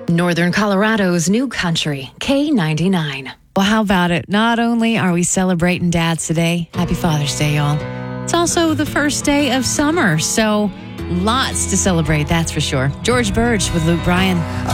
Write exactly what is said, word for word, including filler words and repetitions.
Northern Colorado's new country, K ninety-nine. Well, how about it? Not only are we celebrating dads today, happy Father's Day, y'all. It's also the first day of summer, so lots to celebrate, that's for sure. George Burge with Luke Bryan.